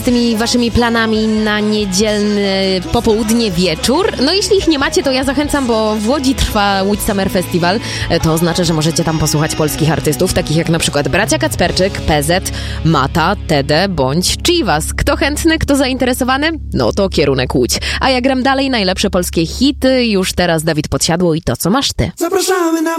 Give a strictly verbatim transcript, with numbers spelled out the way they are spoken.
z tymi waszymi planami na niedzielny popołudnie wieczór. No jeśli ich nie macie, to ja zachęcam, bo w Łodzi trwa Łódź Summer Festival. To oznacza, że możecie tam posłuchać polskich artystów, takich jak na przykład Bracia Kacperczyk, P Z, Mata, Tede bądź Chivas. Kto chętny, kto zainteresowany? No to kierunek Łódź. A ja gram dalej najlepsze polskie hity. Już teraz Dawid Podsiadło i To, co masz ty. Zapraszamy na